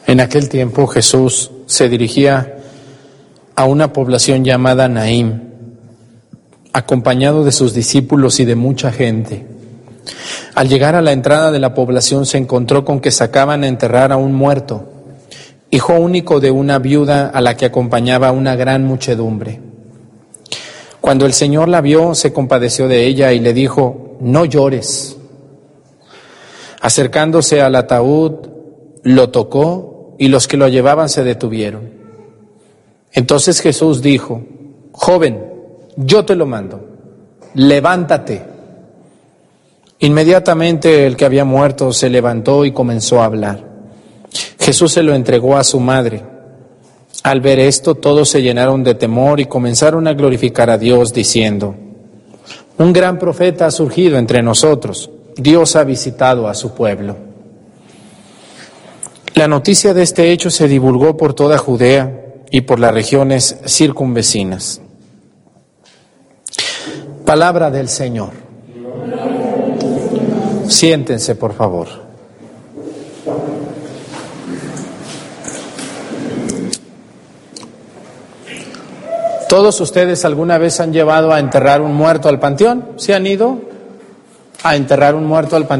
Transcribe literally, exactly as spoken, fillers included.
En aquel tiempo Jesús se dirigía a una población llamada Naín, acompañado de sus discípulos y de mucha gente. Al llegar a la entrada de la población se encontró con que sacaban a enterrar a un muerto, hijo único de una viuda a la que acompañaba una gran muchedumbre. Cuando el Señor la vio, se compadeció de ella y le dijo: no llores. Acercándose al ataúd, lo tocó y los que lo llevaban se detuvieron. Entonces Jesús dijo: joven, yo te lo mando, levántate. Inmediatamente el que había muerto se levantó y comenzó a hablar. Jesús se lo entregó a su madre. Al ver esto, todos se llenaron de temor y comenzaron a glorificar a Dios, diciendo: un gran profeta ha surgido entre nosotros, Dios ha visitado a su pueblo. La noticia de este hecho se divulgó por toda Judea y por las regiones circunvecinas. Palabra del Señor. Siéntense, por favor. ¿Todos ustedes alguna vez han llevado a enterrar un muerto al panteón? ¿Se han ido a enterrar un muerto al panteón?